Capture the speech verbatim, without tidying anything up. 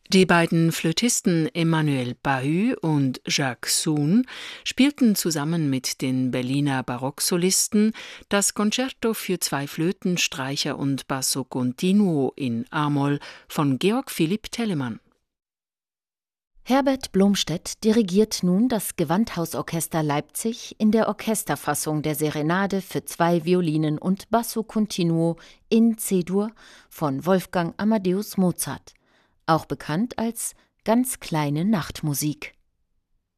Die beiden Flötisten Emmanuel Bahut und Jacques Soun spielten zusammen mit den Berliner Barocksolisten das Concerto für zwei Flöten, Streicher und Basso Continuo in a-Moll von Georg Philipp Telemann. Herbert Blomstedt dirigiert nun das Gewandhausorchester Leipzig in der Orchesterfassung der Serenade für zwei Violinen und Basso Continuo in C-Dur von Wolfgang Amadeus Mozart, auch bekannt als Ganz kleine Nachtmusik.